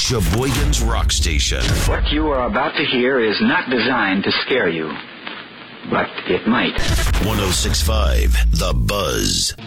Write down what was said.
Sheboygan's Rock Station. What you are about to hear is not designed to scare you, but it might. 106.5 The Buzz.